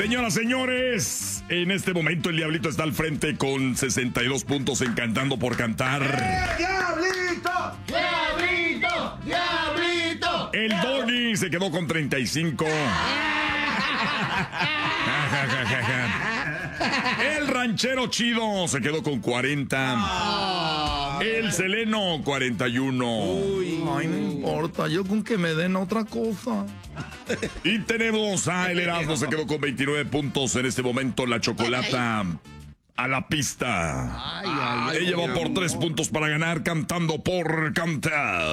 Señoras, señores, en este momento el Diablito está al frente con 62 puntos en Cantando por Cantar. ¡Diablito! ¡Diablito! ¡Diablito! El Doggy se quedó con 35. El Ranchero Chido se quedó con 40. El Seleno, 41. Ay, no importa, yo con que me den otra cosa. Y tenemos a El Erasmo, se quedó con 29 puntos. En este momento la Chocolata a la pista. Ella va por 3 puntos para ganar Cantando por Cantar.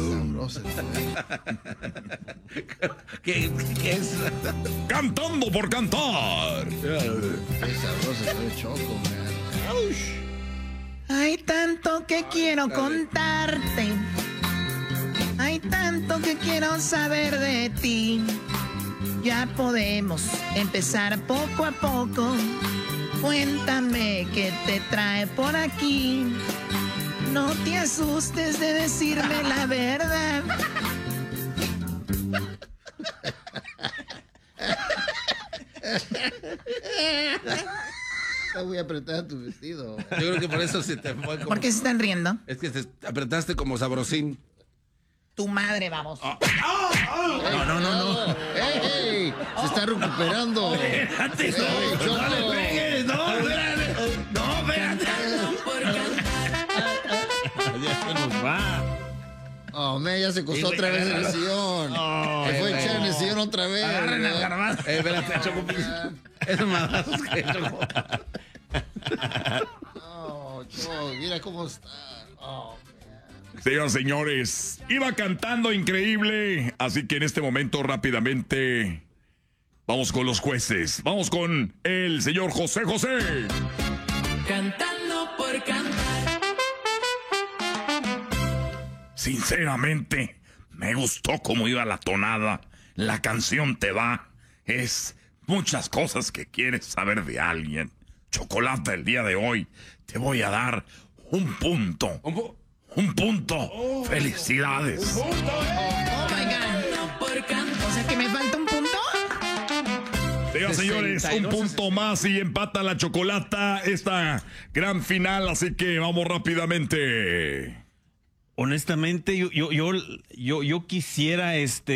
¿Qué es? Cantando por Cantar. Qué sabroso se Choco, man. Hay tanto que quiero contarte. Hay tanto que quiero saber de ti. Ya podemos empezar poco a poco. Cuéntame qué te trae por aquí. No te asustes de decirme la verdad. Está muy apretada tu vestido. Yo creo que por eso se te fue como... ¿Por qué se están riendo? Es que te apretaste como sabrosín. Tu madre, vamos. No. ¡Ey! Se está recuperando. Espérate, no le pegues, no, espérate. No, espérate. Ya se nos va. Oh, man, ya se costó otra vez en el sillón. Se fue a echar en el sillón otra vez. Agarren el garbanzo. Espérate, Choco. Es más que Choco. Oh, Choco, mira cómo está. Oh. Señoras, señores, iba cantando increíble, así que en este momento rápidamente vamos con los jueces. Vamos con el señor José José. Cantando por Cantar. Sinceramente, me gustó cómo iba la tonada. La canción te va. Es muchas cosas que quieres saber de alguien. Chocolate, el día de hoy te voy a dar un punto. Un punto. Felicidades. Oh my God. O sea que me falta un punto. Señoras, señores, un punto más y empata la Chocolata esta gran final, así que vamos rápidamente. Honestamente, yo quisiera,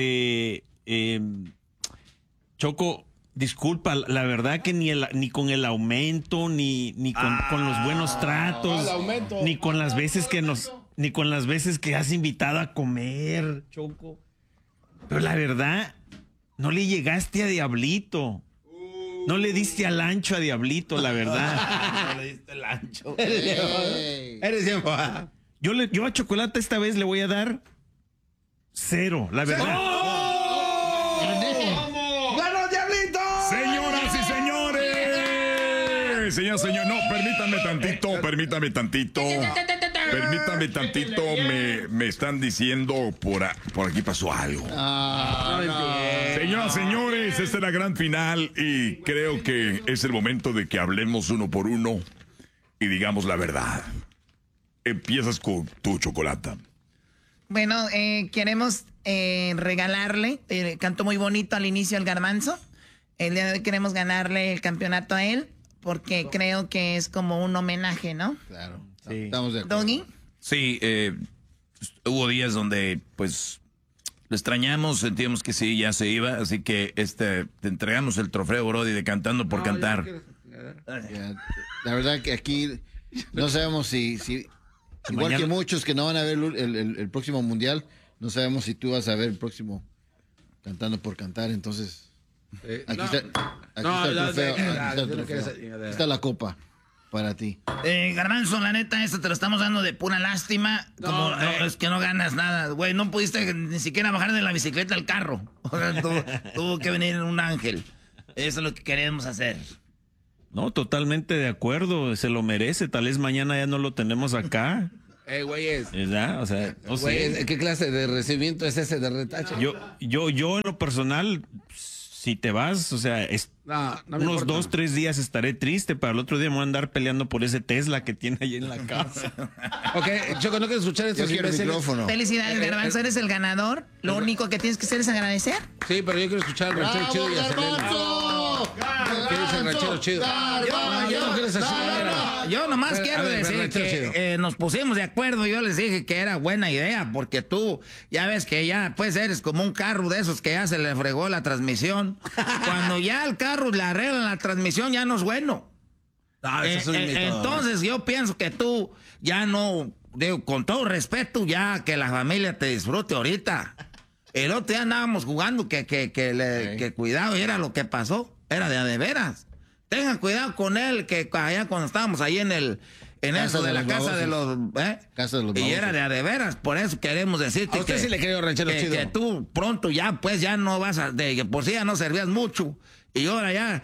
Choco, disculpa, la verdad que ni con el aumento, ni con los buenos tratos, ni con las veces que has invitado a comer, Choco. Pero la verdad, no le llegaste a Diablito. No le diste al ancho a Diablito, la verdad. No le diste el ancho. Eres bien. Yo a Chocolate esta vez le voy a dar 0, la verdad. ¡Ganó, Diablito! Señoras y señores. Señor, no, permítame tantito. Me están diciendo por aquí pasó algo. Señoras, señores, esta es la gran final y creo que es el momento de que hablemos uno por uno y digamos la verdad. Empiezas con tu Chocolata. Bueno, queremos regalarle, cantó muy bonito al inicio el Garbanzo. El día de hoy queremos ganarle el campeonato a él porque creo que es como un homenaje, ¿no? Claro, Sí. estamos de acuerdo. ¿Doggy? Sí, hubo días donde, pues, lo extrañamos, sentíamos que sí, ya se iba, así que te entregamos el trofeo, Brody, de Cantando por Cantar. Ya, la verdad que aquí no sabemos si igual Mañana... que muchos que no van a ver el próximo mundial, no sabemos si tú vas a ver el próximo Cantando por Cantar, entonces aquí está el trofeo, aquí está la copa para ti. Garbanzo, la neta, esto te lo estamos dando de pura lástima. Es que no ganas nada, güey. No pudiste ni siquiera bajar de la bicicleta al carro. O sea, tuvo que venir un ángel. Eso es lo que queremos hacer. No, totalmente de acuerdo, se lo merece, tal vez mañana ya no lo tenemos acá. Güeyes. ¿Verdad? O sea, no sé. Güeyes, ¿qué clase de recibimiento es ese de retache? Yo en lo personal, si te vas, o sea, unos 2, 3 días estaré triste, para el otro día me voy a andar peleando por ese Tesla que tiene ahí en la casa. Ok, Choco, ¿no quieres escuchar estos Yo quiero el imbéciles? micrófono. Felicidades, Garbanzo, eres el ganador. Lo único que tienes que hacer es agradecer. Sí, pero yo quiero escuchar al ranchero chido y a Selena. ¡Garbanzo! ranchero chido. Yo nomás quiero decir que nos pusimos de acuerdo. Yo les dije que era buena idea, porque tú ya ves que ya pues eres como un carro de esos que ya se le fregó la transmisión. Cuando ya el carro le arreglan la transmisión, ya no es bueno. Entonces yo pienso que tú ya no, digo, con todo respeto, ya que la familia te disfrute ahorita. El otro día andábamos jugando que cuidado, y era lo que pasó, era de veras. Tengan cuidado con él, que allá cuando estábamos ahí en eso de la casa de los... Casa de los y era de veras, por eso queremos decirte a usted sí le creo, ranchero chido. Que tú pronto ya, pues ya no vas a... que por sí ya no servías mucho. Y ahora ya,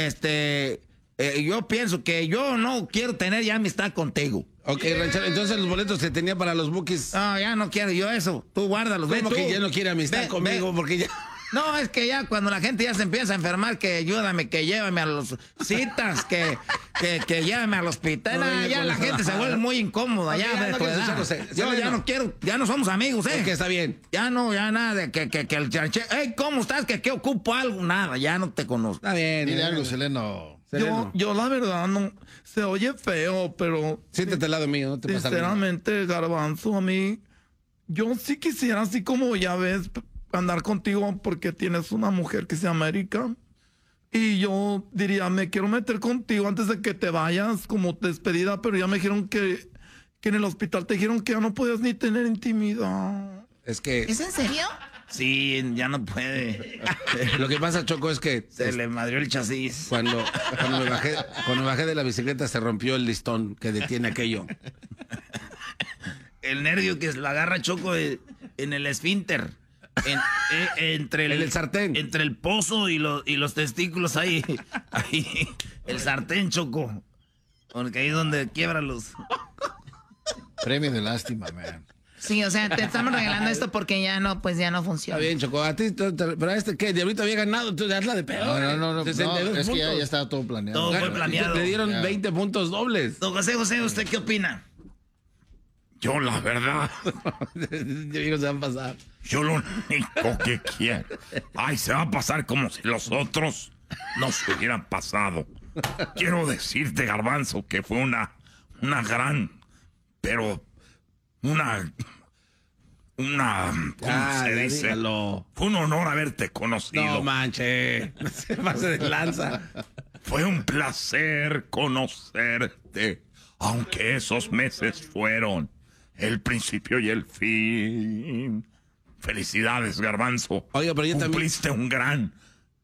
yo pienso que yo no quiero tener ya amistad contigo. Ok, ranchero, entonces los boletos que tenía para los Bookies. No, ya no quiero yo eso. Tú guárdalos. ¿Cómo que ya no quiere amistad conmigo? Porque ya... No, es que ya cuando la gente ya se empieza a enfermar, que ayúdame, que llévame a las citas, que llévame al hospital. No, ya la gente se vuelve muy incómoda. Okay, ya de tu edad. Yo ya no quiero, ya no somos amigos, Que está bien. Ya no, ya nada de que el chanche. Hey, ¿cómo estás? Que ocupo algo. Nada, ya no te conozco. Está bien. Dile algo, Seleno. Yo la verdad no, se oye feo, pero... Siéntate al lado mío, no te pasa nada. Sinceramente, Garbanzo, a mí, yo sí quisiera, así como ya ves, andar contigo porque tienes una mujer que se llama Erika. Y yo diría, me quiero meter contigo antes de que te vayas como despedida, pero ya me dijeron que en el hospital te dijeron que ya no podías ni tener intimidad. Es que... ¿Es en serio? Sí, ya no puede. Lo que pasa, Choco, es que... Se le madrió el chasis. Cuando me bajé de la bicicleta se rompió el listón que detiene aquello. El nervio que la agarra, Choco, en el esfínter. Entre el sartén. Entre el pozo y los testículos ahí. El sartén, Choco. Porque ahí es donde quiebra los... Premio de lástima, man. Sí, o sea, te estamos regalando esto porque ya no funciona. Está bien, Choco. A ti, pero ¿qué? Diablito había ganado, entonces hazla de peor. No, es que ya estaba todo planeado. Todo fue planeado. Le dieron 20 puntos dobles. Don José, ¿usted qué opina? Yo, la verdad, Se van a pasar. yo lo único que quiero... Ay, se va a pasar como si los otros no se hubieran pasado. Quiero decirte, Garbanzo, que fue una gran... Pero... ¿Cómo se dice? Dígalo. Fue un honor haberte conocido. No manche, no se pase de lanza. Fue un placer conocerte, aunque esos meses fueron el principio y el fin. Felicidades, Garbanzo. Oiga, pero yo cumpliste un gran...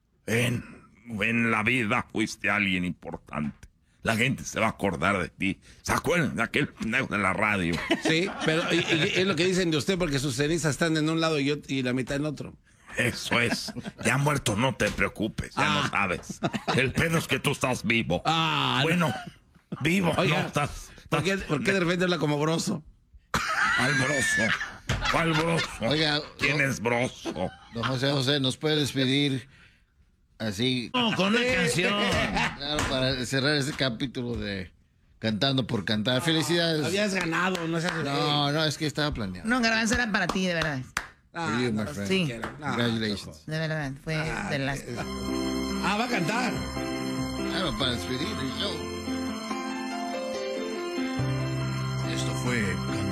En la vida fuiste alguien importante. La gente se va a acordar de ti. ¿Se acuerdan de aquel pendejo de la radio? Sí, pero y es lo que dicen de usted porque sus cenizas están en un lado y la mitad en otro. Eso es. Ya muerto, no te preocupes. Ya no sabes. El pedo es que tú estás vivo. Bueno, vivo. Oiga, no estás... ¿Por qué de repente habla como Broso? ¿Cuál Broso? ¿Cuál Broso? Oiga, ¿Quién es Broso? Don José, ¿nos puede despedir así? No, con una canción. Claro, para cerrar este capítulo de Cantando por Cantar. Felicidades. Habías ganado, no seas... No, es que estaba planeado. No, Garbanzo era para ti, de verdad. For you, my friend. Sí, Congratulations. de verdad, fue de las... va a cantar. Claro, para despedir el show. Esto fue